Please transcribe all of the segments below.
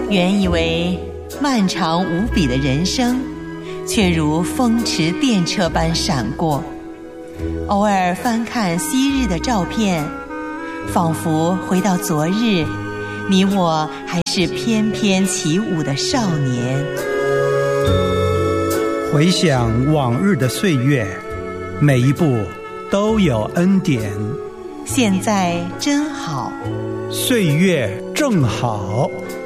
原以为漫长无比的人生，却如风驰电掣般闪过。偶尔翻看昔日的照片，仿佛回到昨日，你我还是翩翩起舞的少年。 回想往日的岁月，每一步都有恩典。 现在真好， 岁月正好。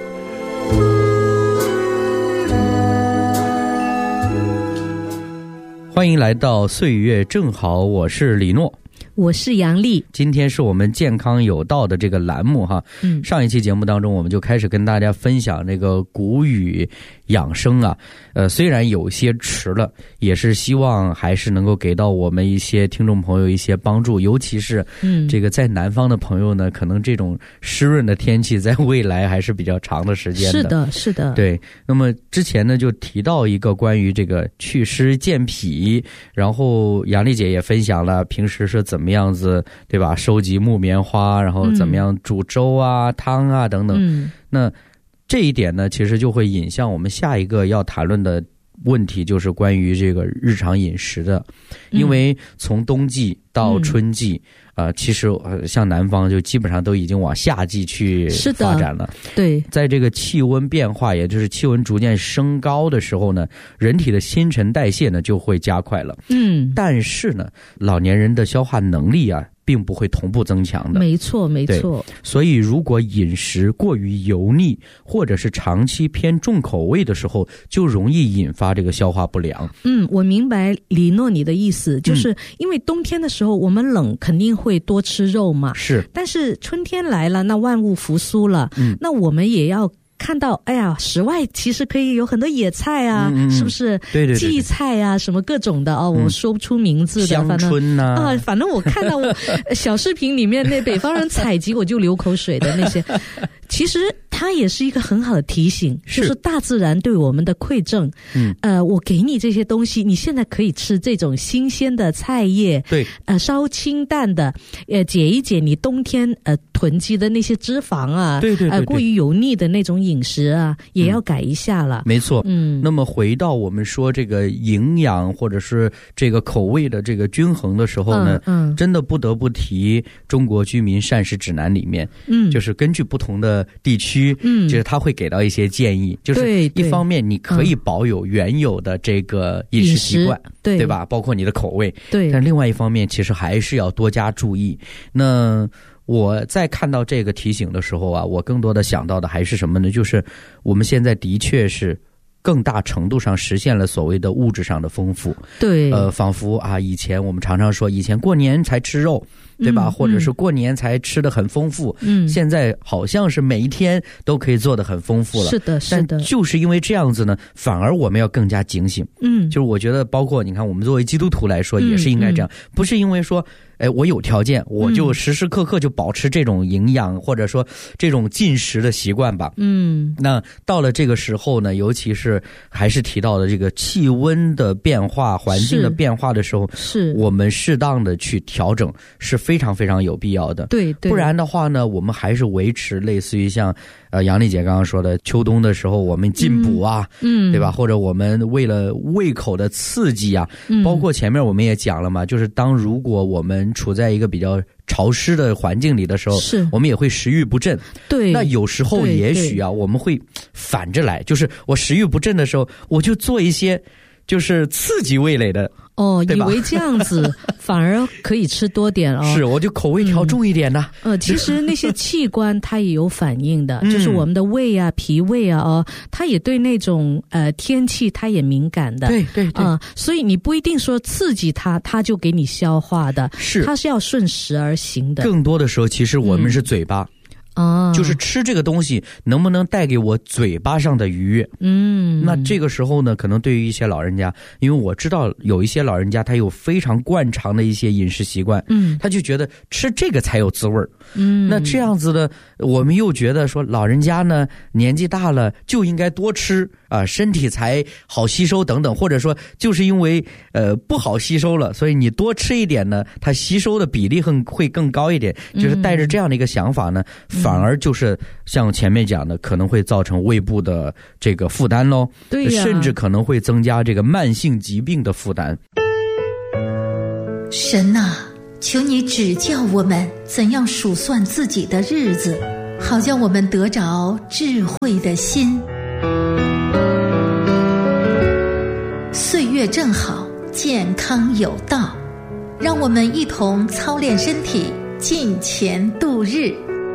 欢迎来到岁月正好，我是李诺， 我是杨丽。 今天是我们健康有道的这个栏目哈。上一期节目当中，我们就开始跟大家分享这个古语养生啊。虽然有些迟了，也是希望还是能够给到我们一些听众朋友一些帮助，尤其是这个在南方的朋友呢，可能这种湿润的天气在未来还是比较长的时间的。 是的，是的。 对，那么之前呢就提到一个关于这个祛湿健脾，然后杨丽姐也分享了平时是怎么样子，对吧？收集木棉花，然后怎么样煮粥啊、汤啊等等。那这一点呢，其实就会引向我们下一个要谈论的问题，就是关于这个日常饮食的。因为从冬季到春季，其实像南方就基本上都已经往夏季去发展了。 对， 在这个气温变化，也就是气温逐渐升高的时候呢，人体的新陈代谢呢就会加快了。但是呢，老年人的消化能力啊，并不会同步增强的。 没错，没错。 所以如果饮食过于油腻，或者是长期偏重口味的时候，就容易引发这个消化不良。 我明白李诺你的意思，就是因为冬天的时候我们冷，肯定会多吃肉嘛。是。但是春天来了，那万物复苏了，那我们也要看到，哎呀，室外其实可以有很多野菜啊，是不是？对对对，荠菜啊，什么各种的我说不出名字的， 香椿啊， 反正我看到我小视频里面那北方人采集我就流口水的那些，其实它也是一个很好的提醒，就是大自然对我们的馈赠。我给你这些东西，你现在可以吃这种新鲜的菜叶，对，稍清淡的，解一解你冬天囤积的那些脂肪啊，对对对，过于油腻的那种饮食啊，也要改一下了。没错。 那么回到我们说这个营养或者是这个口味的这个均衡的时候呢，真的不得不提中国居民膳食指南里面，就是根据不同的地区，就是他会给到一些建议，就是一方面你可以保有原有的这个饮食习惯，对吧？包括你的口味，对。但另外一方面，其实还是要多加注意。那我在看到这个提醒的时候啊，我更多的想到的还是什么呢？就是我们现在的确是更大程度上实现了所谓的物质上的丰富。对，仿佛啊，以前我们常常说，以前过年才吃肉，对吧？或者是过年才吃得很丰富。现在好像是每一天都可以做得很丰富了。是的，是的。但就是因为这样子呢，反而我们要更加警醒。就是我觉得，包括你看，我们作为基督徒来说，也是应该这样，不是因为说，我有条件，我就时时刻刻就保持这种营养，或者说这种进食的习惯吧。那到了这个时候呢，尤其是还是提到的这个气温的变化、环境的变化的时候，是我们适当的去调整是非常非常有必要的。对，不然的话呢，我们还是维持类似于像杨丽姐刚刚说的，秋冬的时候我们进补啊，对吧？或者我们为了胃口的刺激啊，包括前面我们也讲了嘛，就是如果我们处在一个比较潮湿的环境里的时候，我们也会食欲不振。对，那有时候也许啊，我们会反着来，就是我食欲不振的时候，我就做一些就是刺激味蕾的。以为这样子反而可以吃多点是，我就口味调重一点呢。 其实那些器官它也有反应的，就是我们的胃啊、脾胃啊，它也对那种天气它也敏感的。对对对。所以你不一定说刺激它就给你消化的，是它是要顺时而行的。更多的时候，其实我们是嘴巴。就是吃这个东西能不能带给我嘴巴上的愉悦。那这个时候呢，可能对于一些老人家，因为我知道有一些老人家他有非常惯常的一些饮食习惯，他就觉得吃这个才有滋味。那这样子的，我们又觉得说老人家呢年纪大了就应该多吃啊，身体才好吸收等等，或者说就是因为不好吸收了，所以你多吃一点呢，它吸收的比例会更高一点，就是带着这样的一个想法呢， 反而就是像前面讲的，可能会造成胃部的这个负担咯， 对呀， 甚至可能会增加这个慢性疾病的负担。 神啊，求你指教我们怎样数算自己的日子，好叫我们得着智慧的心。岁月正好，健康有道，让我们一同操练身体，敬虔度日。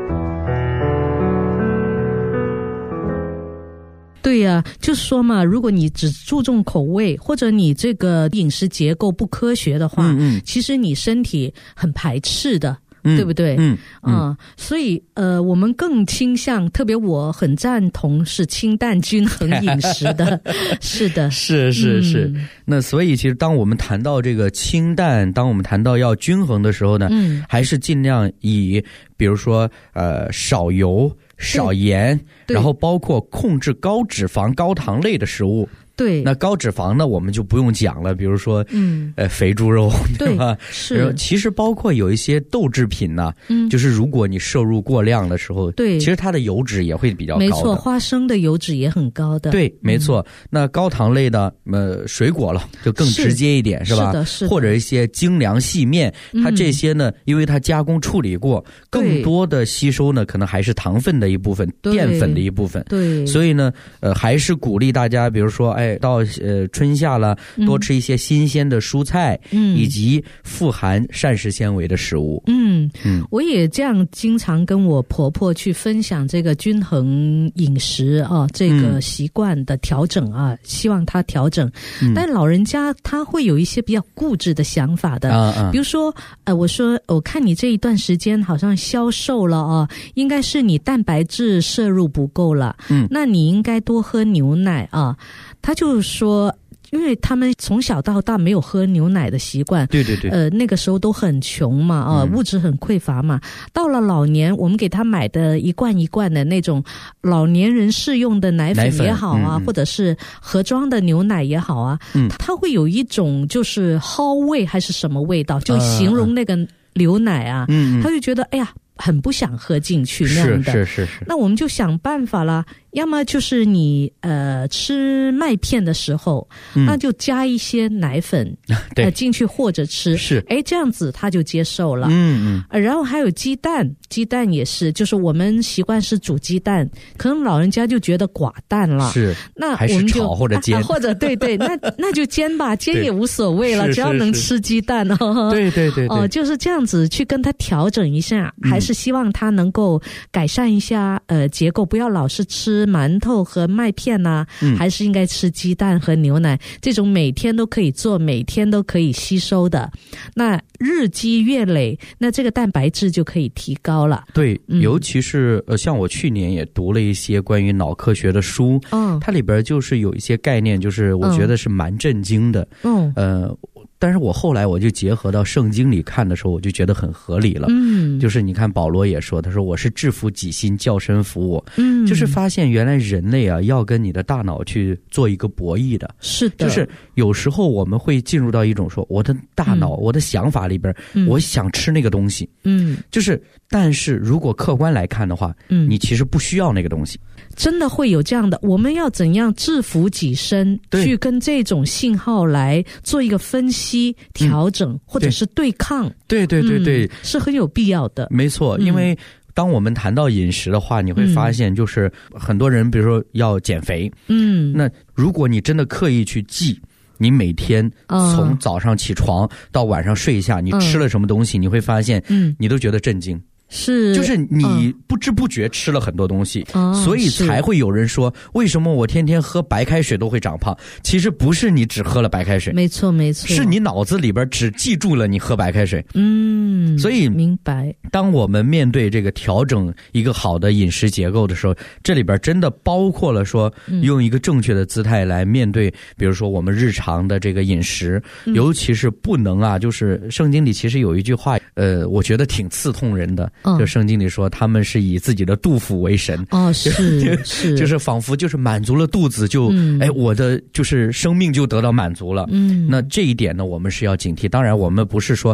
对呀，就是说嘛，如果你只注重口味，或者你这个饮食结构不科学的话，其实你身体很排斥的。对不对？所以我们更倾向，特别我很赞同是清淡均衡饮食的。是的， 是。那所以其实当我们谈到这个清淡，当我们谈到要均衡的时候呢，还是尽量以比如说少油少盐，然后包括控制高脂肪高糖类的食物。 对， 那高脂肪呢，我们就不用讲了，比如说，肥猪肉，对吧？ 是。 其实包括有一些豆制品呢，就是如果你摄入过量的时候，对，其实它的油脂也会比较高的。 没错，花生的油脂也很高的。 对，没错。那高糖类的，水果了就更直接一点，是吧？ 是的。 或者一些精粮细面，它这些呢，因为它加工处理过，更多的吸收呢，可能还是糖分的一部分，淀粉的一部分。 对。 所以呢，还是鼓励大家，比如说，到春夏了，多吃一些新鲜的蔬菜，以及富含膳食纤维的食物。 我也这样经常跟我婆婆去分享这个均衡饮食啊，这个习惯的调整啊，希望她调整。但老人家他会有一些比较固执的想法的，比如说，我说我看你这一段时间好像消瘦了啊，应该是你蛋白质摄入不够了，那你应该多喝牛奶啊。他就说，因为他们从小到大没有喝牛奶的习惯， 对， 那个时候都很穷嘛，物质很匮乏嘛。到了老年，我们给他买的一罐一罐的那种老年人适用的奶粉也好啊，或者是盒装的牛奶也好啊，它会有一种就是蒿味还是什么味道，就形容那个牛奶啊，他就觉得哎呀，很不想喝进去那样的。 是。 那我们就想办法啦，要么就是你吃麦片的时候，那就加一些奶粉进去或者吃， 是这样子他就接受了。然后还有鸡蛋也是，就是我们习惯是煮鸡蛋，可能老人家就觉得寡淡了， 是， 那还是炒或者煎， 或者对，那就煎吧，煎也无所谓了，只要能吃鸡蛋哦。 对， 就是这样子去跟他调整一下，还是希望他能够改善一下结构，不要老是吃馒头和麦片啊，还是应该吃鸡蛋和牛奶，这种每天都可以做，每天都可以吸收的，那日积月累，那这个蛋白质就可以提高了。 对，尤其是像我去年也读了一些关于脑科学的书，它里边就是有一些概念，就是我觉得是蛮震惊的。但是我后来我就结合到圣经里看的时候，我就觉得很合理了。就是你看保罗也说，他说我是制服己心，叫身服我。就是发现原来人类啊要跟你的大脑去做一个博弈的。 是的， 就是有时候我们会进入到一种说，我的大脑，我的想法里边，我想吃那个东西。就是但是如果客观来看的话，你其实不需要那个东西。 真的会有这样的，我们要怎样制服己身，去跟这种信号来做一个分析、调整，或者是对抗。对， 是很有必要的。 没错，因为当我们谈到饮食的话，你会发现就是很多人比如说要减肥，那如果你真的刻意去记你每天从早上起床到晚上睡下，你吃了什么东西，你会发现你都觉得震惊。 是， 就是你不知不觉吃了很多东西，所以才会有人说为什么我天天喝白开水都会长胖。其实不是你只喝了白开水， 没错，是你脑子里边只记住了你喝白开水。所以明白， 当我们面对这个调整一个好的饮食结构的时候，这里边真的包括了说用一个正确的姿态来面对，比如说我们日常的这个饮食，尤其是不能啊，就是圣经里其实有一句话我觉得挺刺痛人的，就圣经里说他们是以自己的肚腹为神。是就是仿佛就是满足了肚子就我的就是生命就得到满足了。那这一点呢我们是要警惕。当然我们不是说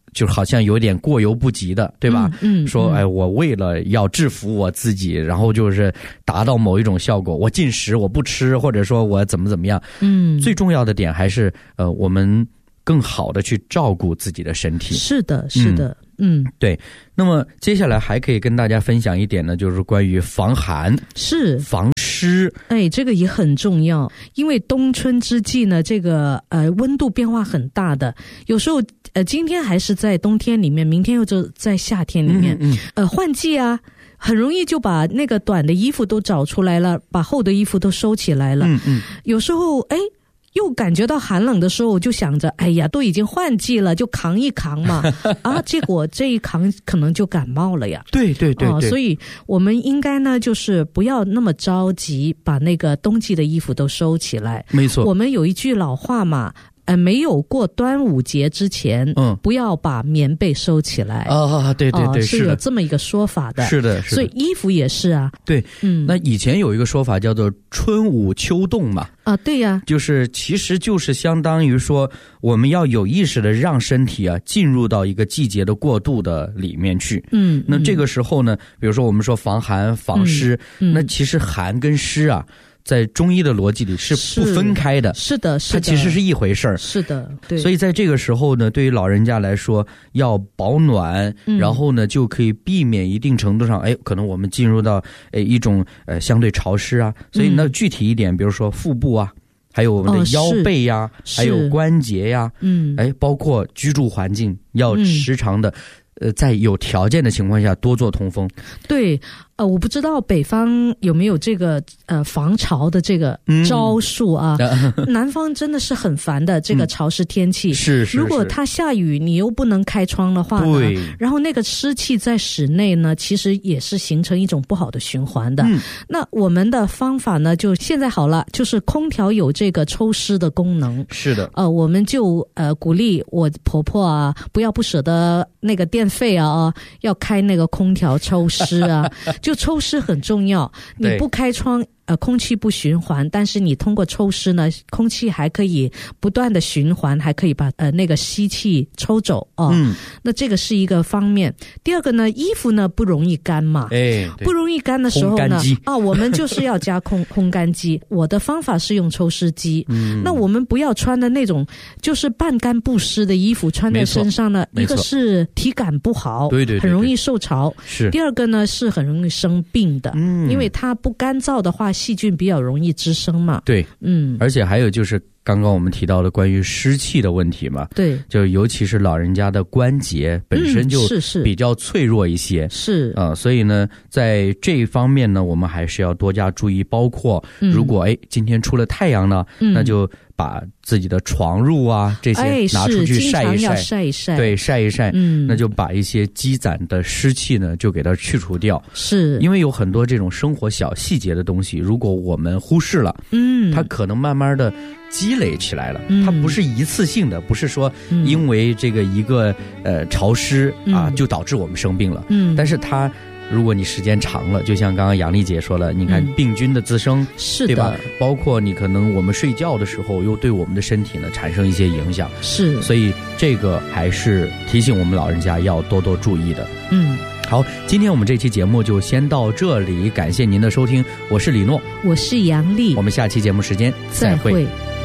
就好像有点过犹不及的，对吧？说哎，我为了要制服我自己，然后就是达到某一种效果，我禁食，我不吃，或者说我怎么样。最重要的点还是我们更好的去照顾自己的身体。 是的。 对。那么接下来还可以跟大家分享一点呢，就是关于防寒、防湿。 哎，这个也很重要，因为冬春之际呢，这个温度变化很大的，有时候今天还是在冬天里面，明天又就在夏天里面，换季啊。很容易就把那个短的衣服都找出来了，把厚的衣服都收起来了。有时候又感觉到寒冷的时候，我就想着，哎呀，都已经换季了，就扛一扛嘛。结果这一扛可能就感冒了呀。 对。 所以我们应该呢，就是不要那么着急把那个冬季的衣服都收起来。 没错， 我们有一句老话嘛。没有过端午节之前，不要把棉被收起来。 对， 是有这么一个说法的。 是的。 所以衣服也是啊。 对，那以前有一个说法叫做春捂秋冻嘛。 对呀， 其实就是相当于说，我们要有意识的让身体进入到一个季节的过渡的里面去。那这个时候呢，比如说我们说防寒防湿，那其实寒跟湿在中医的逻辑里是不分开的。 是的， 它其实是一回事儿。 是的，对。 所以在这个时候呢，对于老人家来说要保暖，然后呢就可以避免一定程度上可能我们进入到一种相对潮湿啊。所以呢具体一点，比如说腹部啊，还有我们的腰背呀，还有关节呀，包括居住环境要时常的在有条件的情况下多做通风。 对。我不知道北方有没有这个防潮的这个招数啊？南方真的是很烦的这个潮湿天气。 是。 如果它下雨，你又不能开窗的话呢，然后那个湿气在室内呢，其实也是形成一种不好的循环的。那我们的方法呢，就现在好了，就是空调有这个抽湿的功能。 是的。 我们就鼓励我婆婆不舍得那个电费要开那个空调抽湿就抽湿很重要，你不开窗空气不循环，但是你通过抽湿呢，空气还可以不断的循环，还可以把那个吸气抽走那这个是一个方面。第二个呢，衣服呢不容易干嘛，不容易干的时候呢我们就是要加烘干机。我的方法是用抽湿机。那我们不要穿的那种就是半干不湿的衣服穿在身上呢，一个是体感不好，对，很容易受潮。是。第二个呢是很容易生病的，因为它不干燥的话，细菌比较容易滋生嘛。 对，而且还有就是刚刚我们提到的关于湿气的问题嘛。对，就尤其是老人家的关节本身就比较脆弱一些。是。所以呢，在这一方面呢，我们还是要多加注意。包括如果今天出了太阳呢，那就把自己的床褥这些拿出去晒一晒，对，晒一晒，那就把一些积攒的湿气呢，就给它去除掉。是，因为有很多这种生活小细节的东西，如果我们忽视了，它可能慢慢的积累起来了。它不是一次性的，不是说因为这个一个潮湿就导致我们生病了。但是它如果你时间长了，就像刚刚杨丽姐说了，你看病菌的滋生，是的，对吧？包括你可能我们睡觉的时候又对我们的身体呢产生一些影响。是，所以这个还是提醒我们老人家要多多注意的。好，今天我们这期节目就先到这里，感谢您的收听，我是李诺， 我是杨丽， 我们下期节目时间再会。